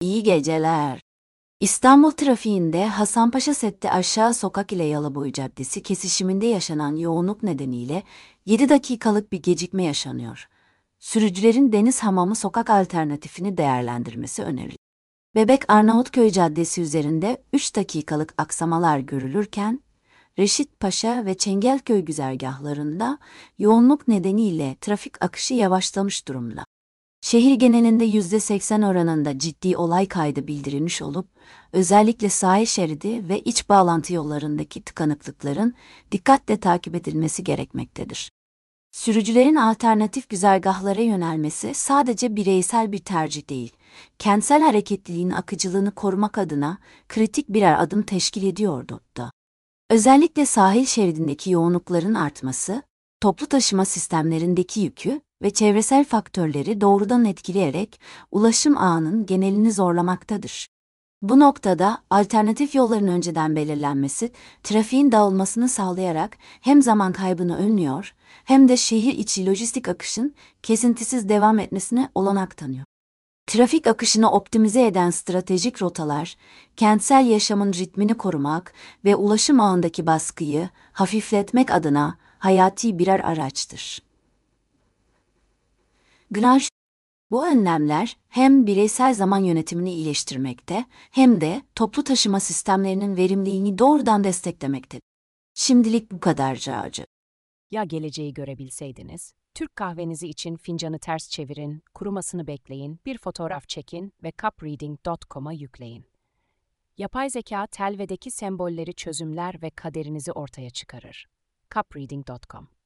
İyi geceler. İstanbul trafiğinde Hasanpaşa Sette Aşağı Sokak ile Yalıboy Caddesi kesişiminde yaşanan yoğunluk nedeniyle 7 dakikalık bir gecikme yaşanıyor. Sürücülerin deniz hamamı sokak alternatifini değerlendirmesi öneriliyor. Bebek Arnavutköy Caddesi üzerinde 3 dakikalık aksamalar görülürken, Reşit Paşa ve Çengelköy güzergahlarında yoğunluk nedeniyle trafik akışı yavaşlamış durumda. Şehir genelinde %80 oranında ciddi olay kaydı bildirilmiş olup, özellikle sahil şeridi ve iç bağlantı yollarındaki tıkanıklıkların dikkatle takip edilmesi gerekmektedir. Sürücülerin alternatif güzergahlara yönelmesi sadece bireysel bir tercih değil, kentsel hareketliliğin akıcılığını korumak adına kritik birer adım teşkil ediyordu da. Özellikle sahil şeridindeki yoğunlukların artması, toplu taşıma sistemlerindeki yükü ve çevresel faktörleri doğrudan etkileyerek ulaşım ağının genelini zorlamaktadır. Bu noktada alternatif yolların önceden belirlenmesi, trafiğin dağılmasını sağlayarak hem zaman kaybını önlüyor, hem de şehir içi lojistik akışın kesintisiz devam etmesine olanak tanıyor. Trafik akışını optimize eden stratejik rotalar, kentsel yaşamın ritmini korumak ve ulaşım ağındaki baskıyı hafifletmek adına hayati birer araçtır. Grange, bu önlemler hem bireysel zaman yönetimini iyileştirmekte hem de toplu taşıma sistemlerinin verimliliğini doğrudan desteklemektedir. Şimdilik bu kadar Cağcı. Ya geleceği görebilseydiniz? Türk kahvenizi için fincanı ters çevirin, kurumasını bekleyin, bir fotoğraf çekin ve cupreading.com'a yükleyin. Yapay zeka telvedeki sembolleri çözümler ve kaderinizi ortaya çıkarır. cupreading.com